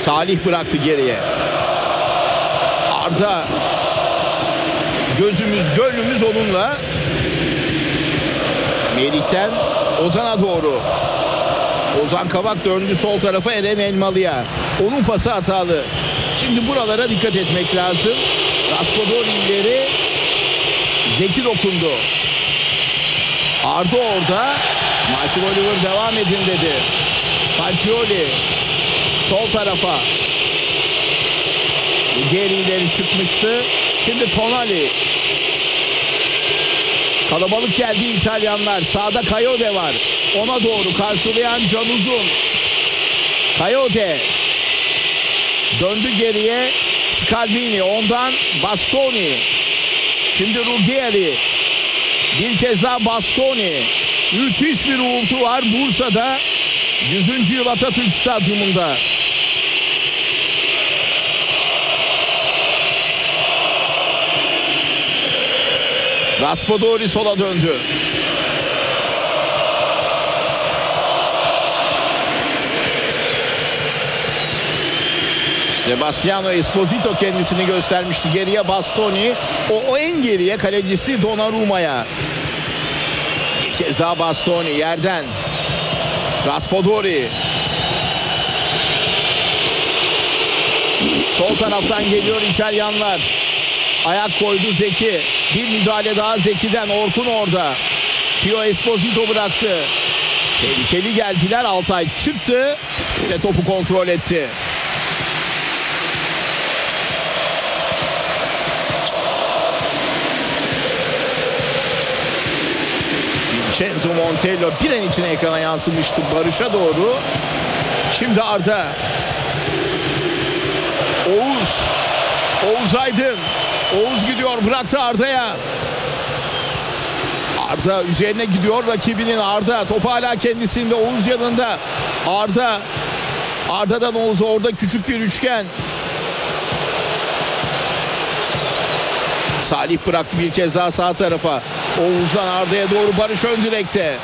Salih bıraktı geriye. Arda. Gözümüz gönlümüz onunla. Melih'ten Ozan'a doğru. Ozan Kabak döndü sol tarafa Eren Elmalı'ya. Onun pası hatalı. Şimdi buralara dikkat etmek lazım. Raspadori ileri. Zeki dokundu. Arda orada. Michael Oliver devam edin dedi. Fagioli sol tarafa. Geri ileri çıkmıştı. Şimdi Tonali. Kalabalık geldi İtalyanlar. Sağda Kayode var. Ona doğru karşılayan Can Uzun. Kayode. Döndü geriye. Scalvini. Ondan Bastoni. Şimdi Ruggieri. Bir kez daha Bastoni. Müthiş bir uğultu var Bursa'da. 100. yıl Atatürk Stadyumunda. Raspadori sola döndü. Sebastiano Esposito kendisini göstermişti. Geriye Bastoni. O en geriye kalecisi Donnarumma'ya. Bir kez daha Bastoni yerden. Raspadori. Sol taraftan geliyor İtalyanlar. Ayak koydu Zeki. Bir müdahale daha Zeki'den. Orkun orada. Pio Esposito bıraktı. Tehlikeli geldiler. Altay çıktı ve topu kontrol etti. Vincenzo Montello bir an için ekrana yansımıştı Barış'a doğru. Şimdi Arda. Oğuz Aydın. Oğuz gidiyor, bıraktı Arda'ya. Arda üzerine gidiyor rakibinin. Arda topu hala kendisinde, Oğuz yanında. Arda'dan Oğuz, orada küçük bir üçgen. Salih bıraktı bir kez daha sağ tarafa. Oğuz'dan Arda'ya doğru Barış ön direkte.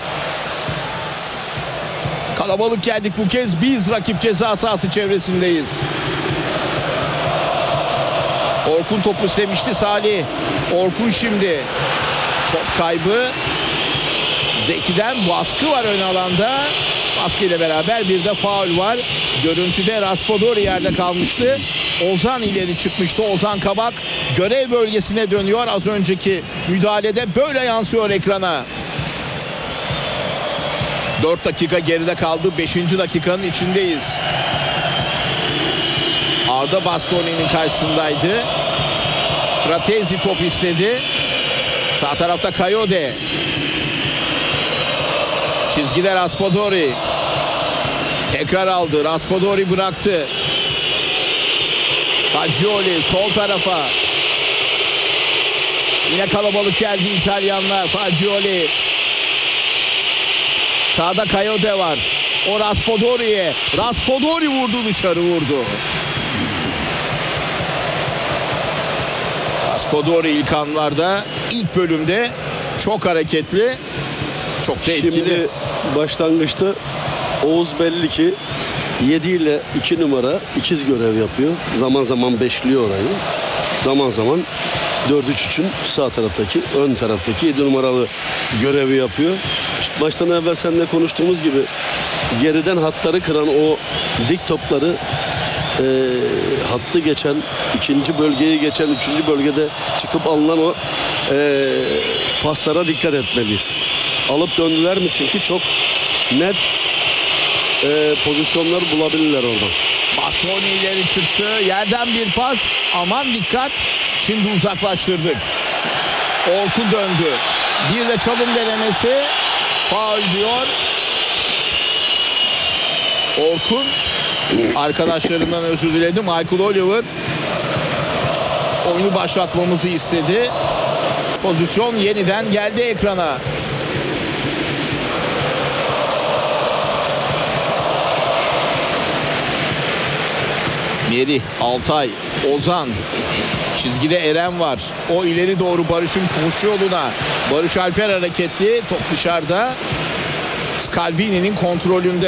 Kalabalık geldik bu kez, biz rakip ceza sahası çevresindeyiz. Orkun topu istemişti Salih. Orkun şimdi. Top kaybı. Zeki'den baskı var ön alanda. Baskı ile beraber bir de faul var. Görüntüde Raspadori yerde kalmıştı. Ozan ileri çıkmıştı. Ozan Kabak görev bölgesine dönüyor. Az önceki müdahalede böyle yansıyor ekrana. 4 dakika geride kaldı. 5. dakikanın içindeyiz. Arda Bastoni'nin karşısındaydı. Fratesi top istedi. Sağ tarafta Kayode. Çizgide Raspadori. Tekrar aldı. Raspadori bıraktı. Fagioli sol tarafa. Yine kalabalık geldi İtalyanlar. Fagioli. Sağda Kayode var. O Raspadori'ye. Raspadori vurdu, dışarı vurdu. Raspadori ilk anlarda, ilk bölümde çok hareketli, çok da etkili. Şimdi başlangıçta Oğuz belli ki 7 ile 2 numara ikiz görev yapıyor. Zaman zaman beşliyor orayı. Zaman zaman 4-3-3'ün sağ taraftaki, ön taraftaki 7 numaralı görevi yapıyor. Baştan evvel seninle konuştuğumuz gibi geriden hatları kıran o dik topları hattı geçen, ikinci bölgeyi geçen, 3. bölgede çıkıp alınan o paslara dikkat etmeliyiz. Alıp döndüler mi? Çünkü çok net pozisyonlar bulabilirler oradan. Bastoni ileri çıktı. Yerden bir pas. Aman dikkat. Şimdi uzaklaştırdık. Orkun döndü. Bir de çalım denemesi. Faul diyor. Orkun arkadaşlarından özür diledi. Michael Oliver oyunu başlatmamızı istedi. Pozisyon yeniden geldi ekrana. Merih, Altay, Ozan. Çizgide Eren var. O ileri doğru Barış'ın koşu yoluna. Barış Alper hareketli. Top dışarıda. Scalvini'nin kontrolünde.